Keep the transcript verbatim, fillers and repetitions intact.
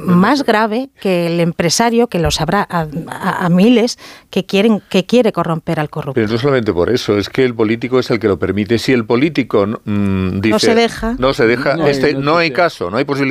más grave que el empresario, que los habrá a, a, a miles, que quieren que quiere corromper al corrupto. Pero no solamente por eso, es que el político es el que lo permite. Si el político mmm, dice... No se deja. No se deja, no, este, no, no hay caso, no hay posibilidad.